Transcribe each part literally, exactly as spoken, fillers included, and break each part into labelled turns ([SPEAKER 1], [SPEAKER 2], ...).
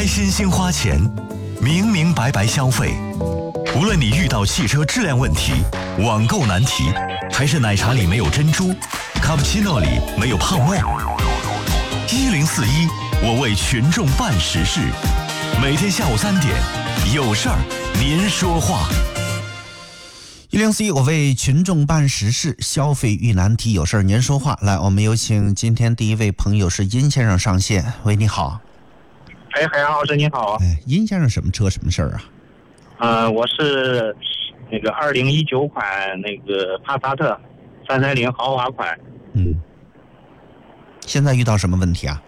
[SPEAKER 1] 开心心花钱，明明白白消费。无论你遇到汽车质量问题、网购难题，还是奶茶里没有珍珠，卡布奇诺里没有泡沫，一零四一，我为群众办实事。每天下午三点，有事儿您说话。
[SPEAKER 2] 一零四一，我为群众办实事，消费遇难题，有事儿您说话。来，我们有请今天第一位朋友是殷先生上线。喂，你好。
[SPEAKER 3] 哎，海洋老师你好。
[SPEAKER 2] 哎，殷先生什么车什么事儿啊？
[SPEAKER 3] 呃，我是那个二零一九款那个帕萨特三三零豪华款。
[SPEAKER 2] 嗯。现在遇到什么问题啊？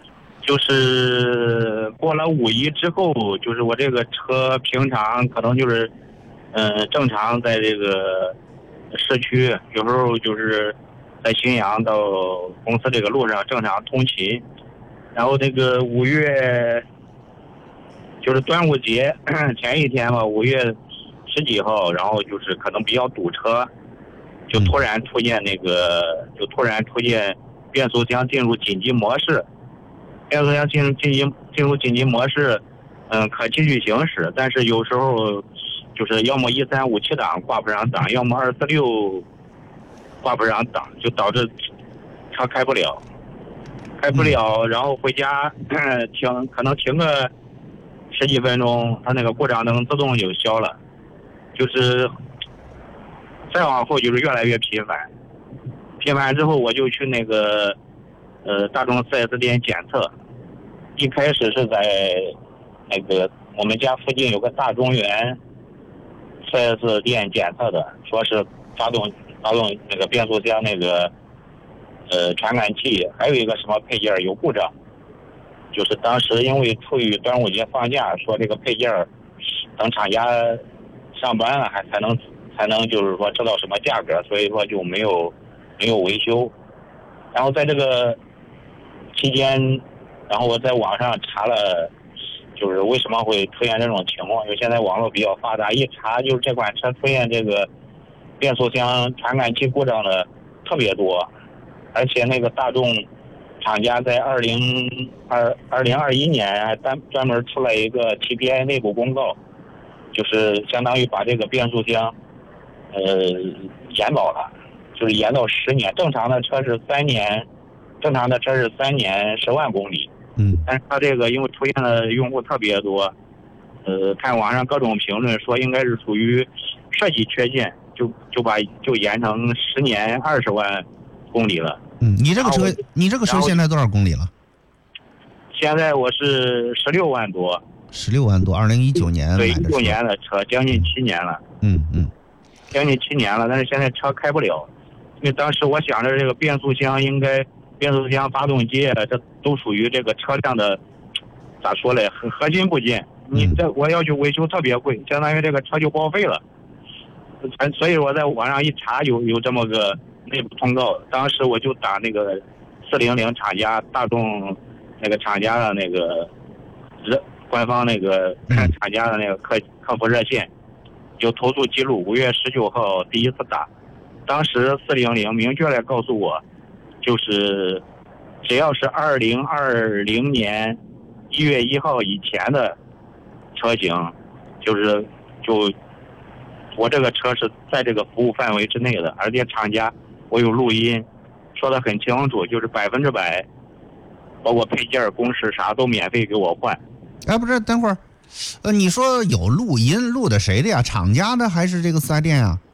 [SPEAKER 3] 就是过了五一之后，就是我这个车平常可能就是。嗯，正常在这个市区，有时候就是在荥阳到公司这个路上正常通勤，然后这个五月就是端午节前一天吧，五月十几号，然后就是可能比较堵车，就突然出现那个，就突然出现变速箱进入紧急模式，变速箱进入紧急进入紧急模式，嗯，可继续行驶，但是有时候。就是要么一三五七档挂不上档，要么二四六挂不上档，就导致车开不了，开不了，然后回家停，可能停个十几分钟，它那个故障灯自动就消了。就是再往后就是越来越频繁，频繁之后我就去那个呃大众 四 S 店检测，一开始是在那个我们家附近有个大中原。四 S 店检测的，说是发动发动那个变速箱那个呃传感器，还有一个什么配件有故障。就是当时因为处于端午节放假，说这个配件等厂家上班了还才能才能就是说知道什么价格，所以说就没有没有维修。然后在这个期间，然后我在网上查了。就是为什么会出现这种情况？因为现在网络比较发达，一查就是这款车出现这个变速箱传感器故障的特别多，而且那个大众厂家在二零二二零二一年还专专门出来一个 T P I 内部公告，就是相当于把这个变速箱呃延保了，就是延到十年。正常的车是三年，正常的车是三年十万公里。
[SPEAKER 2] 嗯，
[SPEAKER 3] 但是他这个因为出现的用户特别多，呃，看网上各种评论说应该是属于设计缺陷，就就把就延成十年二十万公里了。
[SPEAKER 2] 嗯，你这个车，你这个车现在多少公里了？
[SPEAKER 3] 现在我是十六万多。十
[SPEAKER 2] 六万多，二零一九年买的。
[SPEAKER 3] 对，一九年的车，将近七年了。
[SPEAKER 2] 嗯嗯，
[SPEAKER 3] 将近七年了，但是现在车开不了，因为当时我想着这个变速箱应该。变速箱、发动机，这都属于这个车辆的，咋说嘞？核核心部件。你这我要去维修特别贵，相当于这个车就报废了。所以我在网上一查有有这么个内部通告，当时我就打那个四零零厂家大众那个厂家的那个热官方那个厂家的那个客客服热线，有投诉记录。五月十九号第一次打，当时四零零明确来告诉我。就是只要是二零二零年一月一号以前的车型，就是就我这个车是在这个服务范围之内的，而且厂家我有录音说得很清楚，就是百分之百包括配件公式啥都免费给我换。
[SPEAKER 2] 哎，不是，等会儿呃你说有录音，录的谁的呀？厂家的还是这个四 S 店啊？